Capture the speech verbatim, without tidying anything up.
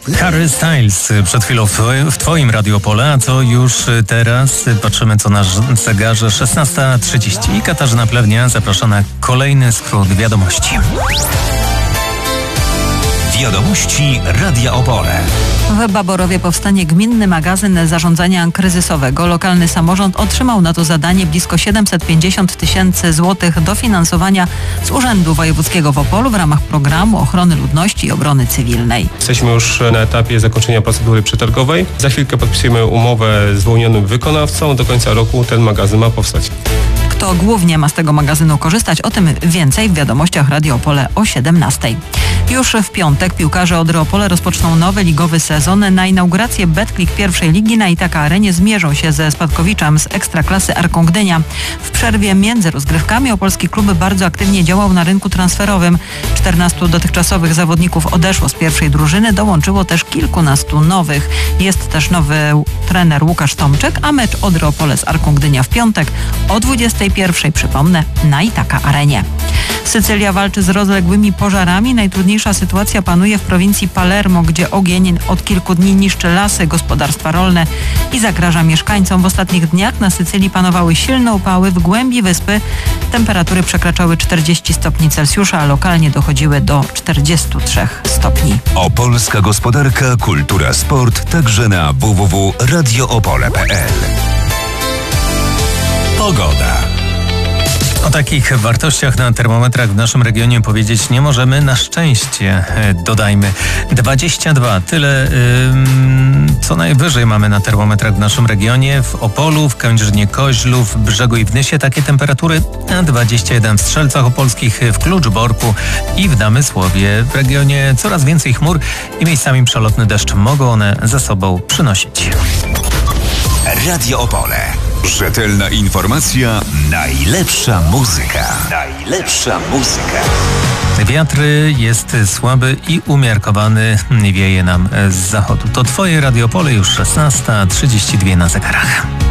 Harry Styles przed chwilą w, w Twoim Radio Opole, a co już teraz? Patrzymy, co na zegarze. szesnasta trzydzieści i Katarzyna Plewnia zaprasza na kolejny skrót wiadomości. Wiadomości Radia Opole. W Baborowie powstanie gminny magazyn zarządzania kryzysowego. Lokalny samorząd otrzymał na to zadanie blisko siedemset pięćdziesiąt tysięcy złotych dofinansowania z Urzędu Wojewódzkiego w Opolu w ramach programu ochrony ludności i obrony cywilnej. Jesteśmy już na etapie zakończenia procedury przetargowej. Za chwilkę podpisujemy umowę z wyłonionym wykonawcą. Do końca roku ten magazyn ma powstać. Kto głównie ma z tego magazynu korzystać? O tym więcej w wiadomościach Radio Opole o siedemnastej. Już w piątek piłkarze Odry Opole rozpoczną nowy ligowy sezon. Na inaugurację Betclic pierwszej ligi na Itaka Arenie zmierzą się ze spadkowiczem z Ekstraklasy Arką Gdynia. W przerwie między rozgrywkami opolski klub bardzo aktywnie działał na rynku transferowym. czternastu dotychczasowych zawodników odeszło z pierwszej drużyny, dołączyło też kilkunastu nowych. Jest też nowy trener Łukasz Tomczyk, a mecz Odry Opole z Arką Gdynia w piątek o dwudziestej pierwszej, przypomnę, na Itaka Arenie. Sycylia walczy z rozległymi pożarami. Najtrudniejsza sytuacja panuje w prowincji Palermo, gdzie ogień od kilku dni niszczy lasy, gospodarstwa rolne i zagraża mieszkańcom. W ostatnich dniach na Sycylii panowały silne upały. W głębi wyspy temperatury przekraczały czterdzieści stopni Celsjusza, a lokalnie dochodziły do czterdziestu trzech stopni. Opolska gospodarka, kultura, sport, także na w w w kropka radio opole kropka p l. Pogoda. O takich wartościach na termometrach w naszym regionie powiedzieć nie możemy. Na szczęście, dodajmy, dwadzieścia dwa. Tyle yy, co najwyżej mamy na termometrach w naszym regionie. W Opolu, w Kędzierzynie-Koźlu, w Brzegu i w Nysie takie temperatury, a dwadzieścia jeden w Strzelcach Opolskich, w Kluczborku i w Namysłowie. W regionie coraz więcej chmur i miejscami przelotny deszcz mogą one ze sobą przynosić. Radio Opole. Rzetelna informacja, najlepsza muzyka. Najlepsza muzyka. Wiatr jest słaby i umiarkowany, wieje nam z zachodu. To Twoje Radio Opole, już szesnasta trzydzieści dwa na zegarach.